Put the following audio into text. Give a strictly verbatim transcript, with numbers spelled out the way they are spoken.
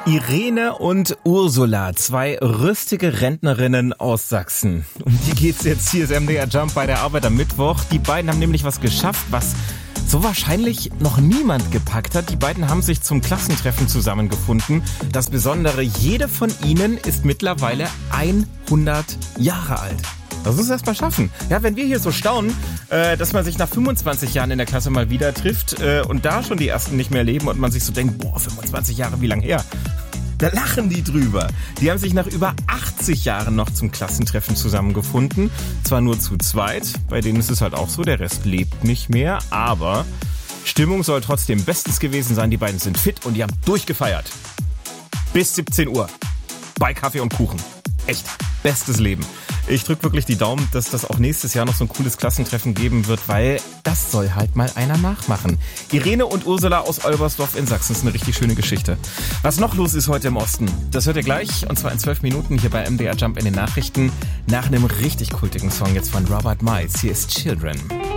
Irene und Ursula, zwei rüstige Rentnerinnen aus Sachsen. Um die geht's jetzt hier, ist M D R Jump bei der Arbeit am Mittwoch. Die beiden haben nämlich was geschafft, was so wahrscheinlich noch niemand gepackt hat. Die beiden haben sich zum Klassentreffen zusammengefunden. Das Besondere, jede von ihnen ist mittlerweile hundert Jahre alt. Das ist erst mal schaffen. Ja, wenn wir hier so staunen, äh, dass man sich nach fünfundzwanzig Jahren in der Klasse mal wieder trifft äh, und da schon die Ersten nicht mehr leben und man sich so denkt, boah, fünfundzwanzig Jahre, wie lang her? Da lachen die drüber. Die haben sich nach über achtzig Jahren noch zum Klassentreffen zusammengefunden. Zwar nur zu zweit, bei denen ist es halt auch so, der Rest lebt nicht mehr, aber Stimmung soll trotzdem bestens gewesen sein. Die beiden sind fit und die haben durchgefeiert. Bis siebzehn Uhr. Bei Kaffee und Kuchen. Echt, bestes Leben. Ich drücke wirklich die Daumen, dass das auch nächstes Jahr noch so ein cooles Klassentreffen geben wird, weil das soll halt mal einer nachmachen. Irene und Ursula aus Olbersdorf in Sachsen ist eine richtig schöne Geschichte. Was noch los ist heute im Osten, das hört ihr gleich, und zwar in zwölf Minuten hier bei M D R Jump in den Nachrichten nach einem richtig kultigen Song jetzt von Robert Miles. Hier ist Children.